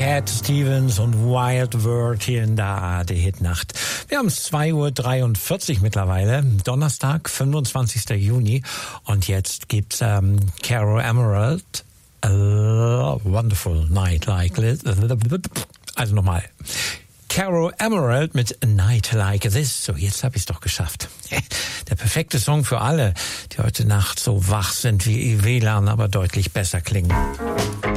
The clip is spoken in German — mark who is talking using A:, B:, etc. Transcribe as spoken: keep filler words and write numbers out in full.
A: Cat Stevens und Wild World hier in der A R D-Hitnacht. Wir haben es zwei Uhr dreiundvierzig mittlerweile, Donnerstag, fünfundzwanzigster Juni. Und jetzt gibt's ähm, Caro Emerald, A Wonderful Night Like This. Also nochmal. Caro Emerald mit A Night Like This. So, jetzt habe ich es doch geschafft. Der perfekte Song für alle, die heute Nacht so wach sind wie W L A N, aber deutlich besser klingen.